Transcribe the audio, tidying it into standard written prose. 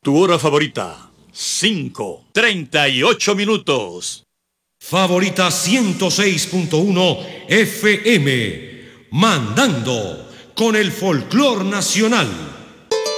Tu hora favorita, 5:38. Favorita 106.1 FM, mandando con el folclor nacional.